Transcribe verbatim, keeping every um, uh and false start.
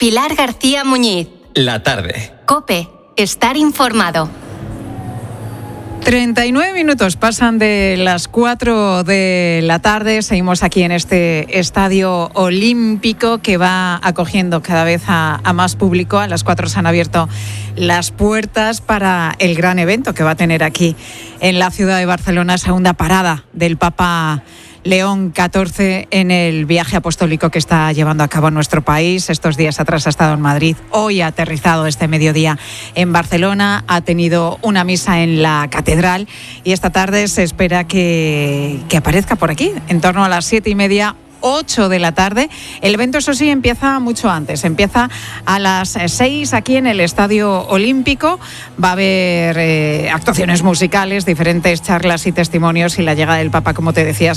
Pilar García Muñiz. La tarde. COPE. Estar informado. treinta y nueve minutos pasan de las cuatro de la tarde. Seguimos aquí en este estadio olímpico que va acogiendo cada vez a, a más público. A las cuatro se han abierto las puertas para el gran evento que va a tener aquí en la ciudad de Barcelona, segunda parada del Papa León catorce en el viaje apostólico que está llevando a cabo en nuestro país. Estos días atrás ha estado en Madrid, hoy ha aterrizado este mediodía en Barcelona, ha tenido una misa en la catedral y esta tarde se espera que, que aparezca por aquí, en torno a las siete y media, ocho de la tarde. El evento, eso sí, empieza mucho antes, empieza a las seis aquí en el Estadio Olímpico. Va a haber eh, actuaciones musicales, diferentes charlas y testimonios y la llegada del Papa, como te decías,